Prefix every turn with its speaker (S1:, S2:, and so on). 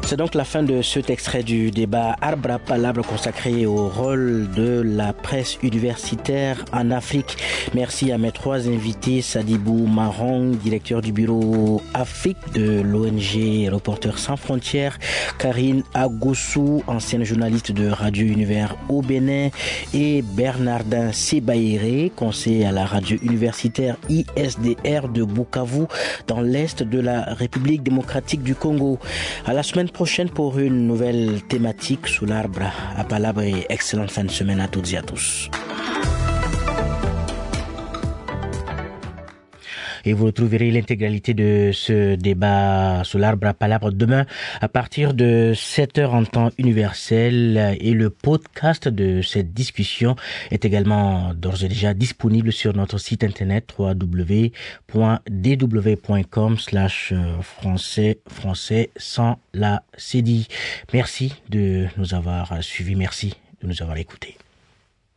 S1: C'est donc la fin de cet extrait du débat Arbre à Palabre consacré au rôle de la presse universitaire en Afrique. Merci à mes trois invités, Sadibou Marong, directeur du bureau Afrique de l'ONG Reporters sans frontières, Karine Agoussou, ancienne journaliste de Radio Univers au Bénin, et Bernardin Sebaïré, conseiller à la radio universitaire ISDR de Bukavu dans l'est de la République démocratique du Congo. À la semaine prochaine pour une nouvelle thématique sous l'arbre à Palabre et excellente fin de semaine à toutes et à tous. Et vous retrouverez l'intégralité de ce débat sous l'arbre à Palabre demain à partir de 7h en temps universel, et le podcast de cette discussion est également d'ores et déjà disponible sur notre site internet www.dw.com/français sans la cédille. Merci de nous avoir suivis, merci de nous avoir écoutés.